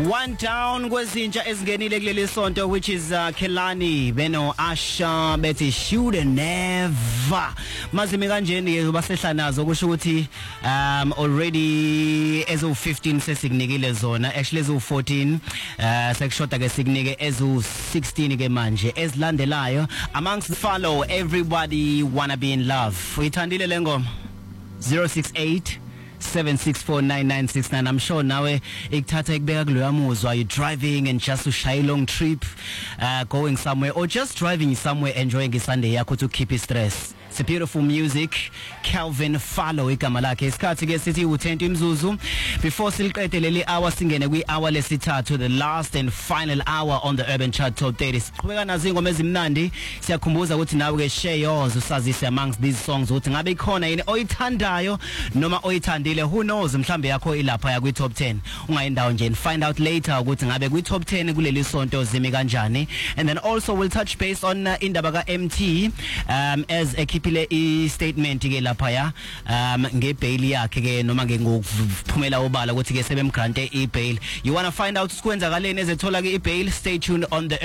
One down kwezintsha ezingenile kuleli sonto, which is Kelani beno Asha bethi should never mazimi kanjeni ke basehla nazo kusho ukuthi already ezo 15 sesikunikile zona, actually ezo 14 sekushoda ke sikunike ezo 16 ke manje ezilandelayo amongst follow everybody wanna be in love. Uyithandile le ngoma 068 7649969. I'm sure nawe ikuthatha ikubeka kuloya muzwa, you driving and just to shy long trip, going somewhere or just driving somewhere enjoying Sunday yakho to keep it stress. It's a beautiful music. Calvin Follow igama lakhe. Isikhathi ke sithi u10 imzuzu before siliqede leli hour singene kwi hour lesithathu, the last and final hour on the Urban Chart Top 30. Siqhubeka nazo ingoma ezimnandi. Siyakhumbuza ukuthi nawe ke share yours usazise amongst these songs ukuthi ngabe ikhona yini oyithandayo noma oyithandile. Who knows, mhlambe yakho ilapha ya kwi top 10. Ungayindawo nje, find out later ukuthi ngabe kwi top 10 kuleli sonto zimi kanjani. And then also we'll touch base on indaba ka MT as a phile I statement ke lapha ya ngebail yakhe ke noma ke ngokuphumela obala ukuthi ke sebemgrante ibail. You want to find out sikwenzakaleni ezethola ke ibail? Stay tuned on the